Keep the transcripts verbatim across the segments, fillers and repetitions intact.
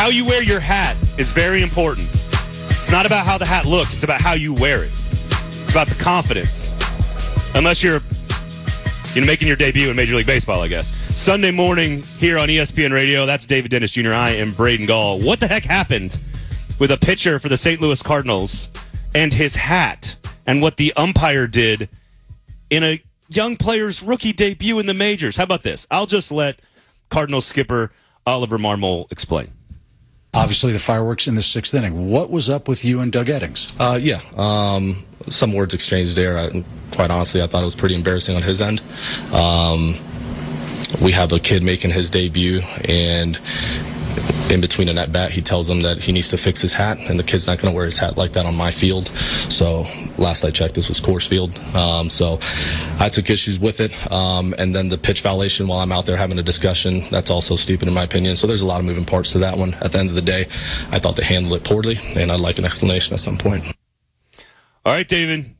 how you wear your hat is very important. It's not about how the hat looks. It's about how you wear it. It's about the confidence. Unless you're, you know, making your debut in Major League Baseball, I guess. Sunday morning here on E S P N Radio. That's David Dennis Junior I am Braden Gall. What the heck happened with a pitcher for the Saint Louis Cardinals and his hat and what the umpire did in a young player's rookie debut in the majors? How about this? I'll just let Cardinals skipper Oliver Marmol explain. Obviously, the fireworks in the sixth inning. What was up with you and Doug Eddings? Uh, yeah, um, some words exchanged there. I, quite honestly, I thought it was pretty embarrassing on his end. Um, we have a kid making his debut, and in between an at bat, he tells him that he needs to fix his hat, and the kid's not going to wear his hat like that on my field. So last I checked, this was Coors Field. Um, so I took issues with it. Um, and then the pitch violation while I'm out there having a discussion, that's also stupid in my opinion. So there's a lot of moving parts to that one. At the end of the day, I thought they handled it poorly, and I'd like an explanation at some point. All right, David.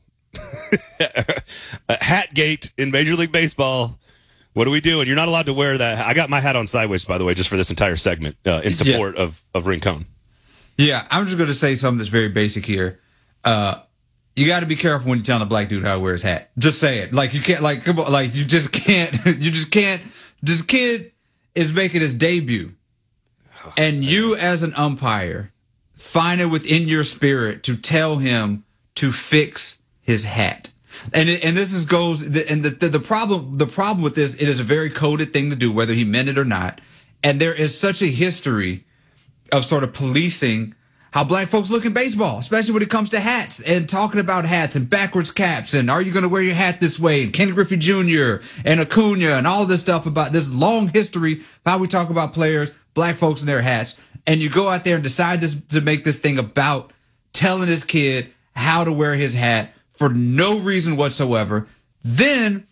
Hatgate in Major League Baseball. What are we doing? You're not allowed to wear that. I got my hat on sideways, by the way, just for this entire segment uh, in support yeah. of, of Rincon. Yeah, I'm just going to say something that's very basic here. Uh, you got to be careful when you're telling a black dude how to wear his hat. Just say it. Like, you can't, like, come on, like, you just can't, you just can't. This kid is making his debut. Oh, and man. You, as an umpire, find it within your spirit to tell him to fix his hat. And it, and this is goes and the, the the problem the problem with this, it is a very coded thing to do, whether he meant it or not. And there is such a history of sort of policing how black folks look in baseball, especially when it comes to hats and talking about hats and backwards caps and are you going to wear your hat this way? And Ken Griffey Junior and Acuna and all this stuff about this long history of how we talk about players, black folks and their hats. And you go out there and decide this to make this thing about telling this kid how to wear his hat for no reason whatsoever. Then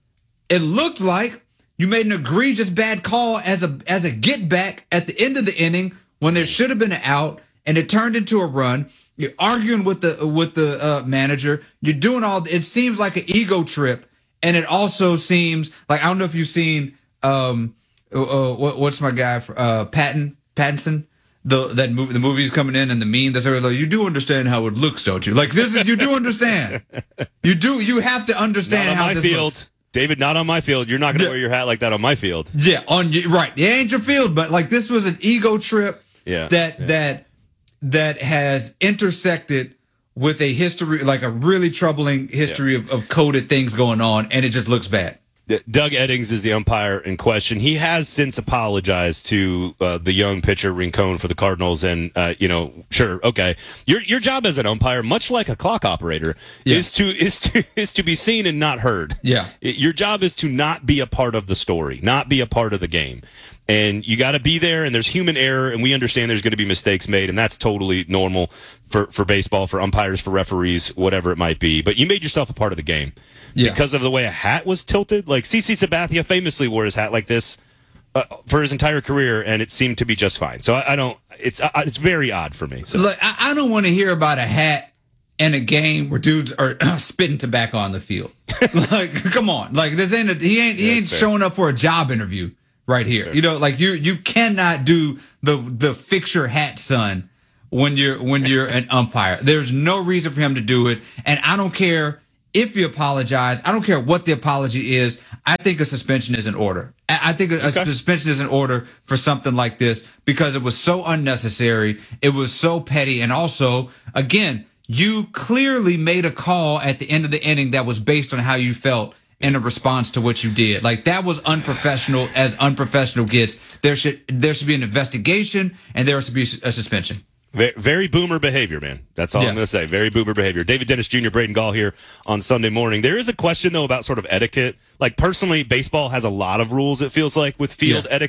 it looked like you made an egregious bad call as a as a get back at the end of the inning when there should have been an out, and it turned into a run. You're arguing with the with the uh, manager. You're doing all. It seems like an ego trip, and it also seems like I don't know if you've seen um uh, what, what's my guy uh Patton Pattinson. The that movie, the movie's coming in, and the meme that's like, you do understand how it looks, don't you? Like this is, you do understand. You do. You have to understand not on how my this field. looks. David, not on my field. You're not going to yeah. wear your hat like that on my field. Yeah, on you, right. It ain't your field, but like this was an ego trip. Yeah, that yeah. that that has intersected with a history, like a really troubling history yeah. of, of coded things going on, and it just looks bad. Doug Eddings is the umpire in question. He has since apologized to uh, the young pitcher Rincon for the Cardinals, and uh, you know, sure, okay. Your your job as an umpire, much like a clock operator, yeah. is to is to is to be seen and not heard. Yeah, your job is to not be a part of the story, not be a part of the game. And you got to be there, and there's human error, and we understand there's going to be mistakes made, and that's totally normal for, for baseball, for umpires, for referees, whatever it might be. But you made yourself a part of the game. Yeah. Because of the way a hat was tilted. Like, CeCe Sabathia famously wore his hat like this uh, for his entire career, and it seemed to be just fine. So I, I don't – it's uh, it's very odd for me. So. Look, I, I don't want to hear about a hat in a game where dudes are spitting tobacco on the field. Like, come on. Like, this ain't a, he ain't, he yeah, ain't showing up for a job interview. Right here, you know, like you you cannot do the the fix your hat, son, when you're when you're an umpire. There's no reason for him to do it, and I don't care if you apologize. I don't care what the apology is. I think a suspension is in order. I think a, okay. a suspension is in order for something like this because it was so unnecessary. It was so petty, and also, again, you clearly made a call at the end of the inning that was based on how you felt in a response to what you did. Like, that was unprofessional as unprofessional gets. There should there should be an investigation, and there should be a suspension. Very, very boomer behavior, man. That's all yeah. I'm going to say. Very boomer behavior. David Dennis Junior, Braden Gall here on Sunday morning. There is a question, though, about sort of etiquette. Like, personally, baseball has a lot of rules, it feels like, with field yeah. etiquette.